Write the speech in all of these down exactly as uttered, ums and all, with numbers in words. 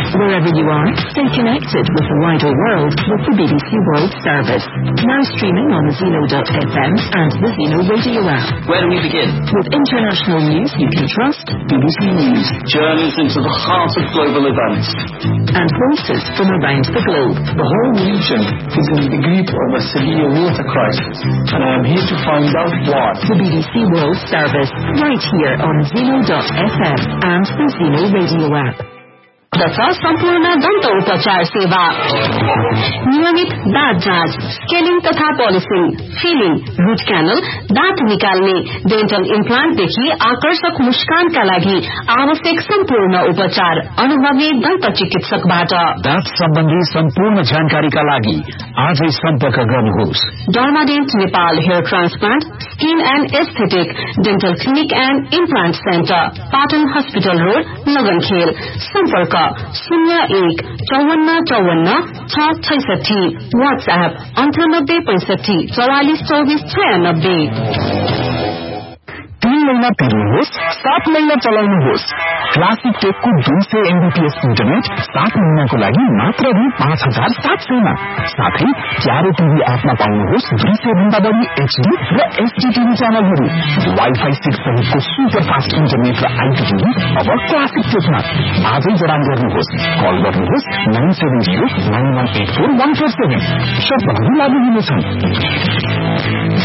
Wherever you are, stay connected with the wider world with the B B C World Service. Now streaming on Zeno dot F M and the Zeno Radio app. Where do we begin? With international news you can trust, B B C News. Journeys into the heart of global events. And voices from around the globe. The whole region is in the grip of a severe water crisis, and I am here to find out why. The B B C World Service, right here on Zeno dot F M and the Zeno Radio app. सम्पूर्ण दन्त उपचार सेवा, नियमित दाँत जाँच, scaling तथा पलिसिङ, feeling, route canal, दाँत निकाल्ने, डेन्टल इम्प्लान्टदेखि आकर्षक मुस्कानका लागि आवश्यक सम्पूर्ण उपचार अनुभवी दन्त चिकित्सकबाट। दाँत सम्बन्धी सम्पूर्ण जानकारीका लागि आजै सम्पर्क गर्नुहोस्। डर्माडेन्ट Nepal hair transplant, skin and aesthetic, dental clinic and implant centre, Patan hospital road, लगनखेल। सम्पर्क शून्य एक चौवन्न चौवन्न छ छैसठी। व्हाट्सएप अन्ठानब्बे पैंसठी चौवालिस चौबीस छयानब्बे। तीन महीना तिर्नुहोस्, सात महीना चलाउनुहोस्। क्लासिक टेकको दुई सय एमबीपीएस इन्टरनेट सात महीनाको लागि मात्र रु पाँच हजार सात सयमा। साथै चारो टिभी एपमा पाउनुहोस् दुई सय भन्दा बढी एचडी र एचडी टिभी च्यानलहरू। वाइफाई सिक्स सहितको सुपर फास्ट इन्टरनेट र आइपी अब क्लासिक टेकमा। आजै जडान गर्नुहोस्। कल गर्नुहोस् nine seven zero nine one eight four one four seven. शब्दहरू लागू हुनेछन्।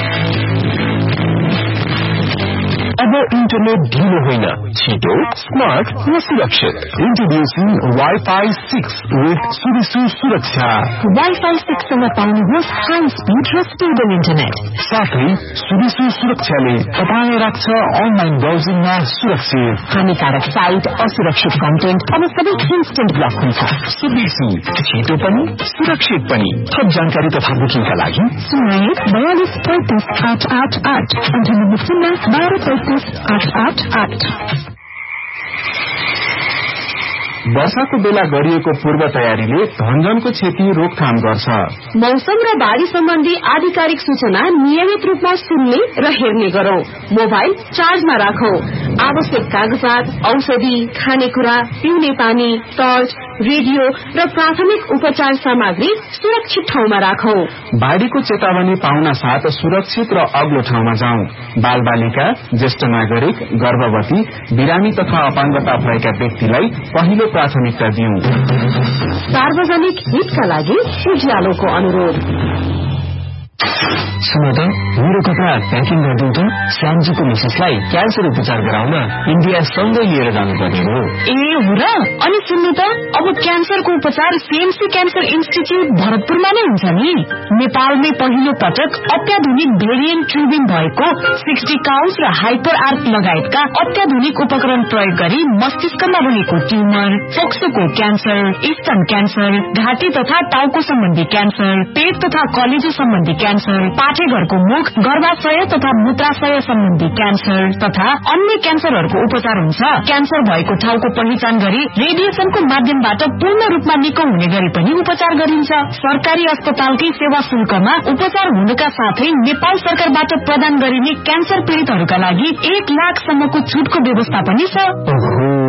अब इन्टरनेट ढिलो होइन, छिटो, स्मार्ट र सुरक्षित। इन्ट्रोड्युसिङ वाइफाई सिक्स विथ सुविसु सुरक्षा। वाइफाई सिक्स सँग पाउनुहोस् हाई स्पिड र स्टेबल इन्टरनेट। साथै सुविसु सुरक्षाले तपाईलाई राख्छ अनलाइन ब्राउजिङमा सुरक्षित। हानिकारक साइट, असुरक्षित कन्टेन्ट अब सबै इन्स्टेन्ट ब्लक हुन्छ। सुविसु छिटो पनि सुरक्षित पनि। थप जानकारी तथा बुकिङका लागि शून्य एक बयालिस पैंतिस आठ आठ आठ अन्ठानब्बे शून्य बाह्र पैंतिस आठ आठ आठ। वर्षाको बेला गरिएको पूर्व तयारीले धनजनको क्षति रोकथाम गर्छ। मौसम र बाढ़ी सम्बन्धी आधिकारिक सूचना नियमित रूपमा सुन्ने र हेर्ने गरौं। मोबाइल चार्जमा राखौं। आवश्यक कागजात, औषधि, खानेकुरा, पिउने पानी, टर्च, रेडियो र प्राथमिक उपचार सामग्री सुरक्षित ठाउँमा राखौं। बाढ़ीको चेतावनी पाउन साथ सुरक्षित र अग्लो ठाउँमा जाउँ। बाल बालिका, ज्येष्ठ नागरिक, गर्भवती, बिरामी तथा अपाङ्गता भएका व्यक्तिलाई पहिलो प्राथमिकता दिउँ। सार्वजनिक हितका लागि उज्यालोको अनुरोध। सुन त, मेरो कपडा प्याकिङ गरिदिउँ त। श्यामजीको मिसेसलाई क्यान्सर उपचार गराउन इन्डिया सँगै लिएर जानुपर्ने हो। ए हो र? अनि सुन्नु त, अब क्यान्सरको उपचार सीएमसी क्यान्सर इन्स्टिच्युट भरतपुरमा नै हुन्छ नि। नेपालमै पहिलो पटक अत्याधुनिक भेरिएन्ट ट्युबिङ भएको सिक्सटी काउन्स र हाइपर आर्क लगायतका अत्याधुनिक उपकरण प्रयोग गरी मस्तिष्कमा रहेको ट्युमर, फोक्सोको क्यान्सर, स्तन क्यान्सर, घाँटी तथा टाउको सम्बन्धी क्यान्सर, पेट तथा कलेजो सम्बन्धी क्यान्सर, पाठेघरको मुख, गर्भाशय तथा मूत्राशय सम्बन्धी क्यान्सर तथा अन्य क्यान्सरहरूको उपचार हुन्छ। क्यान्सर भएको ठाउँको पहिचान गरी रेडिएसनको माध्यमबाट पूर्ण रूपमा निको हुने गरी पनि उपचार गरिन्छ। सरकारी अस्पतालकै सेवा शुल्कमा उपचार हुनुका साथै नेपाल सरकारबाट प्रदान गरिने क्यान्सर पीड़ितहरूका लागि एक लाख सम्मको छुटको व्यवस्था पनि छ। ओहो,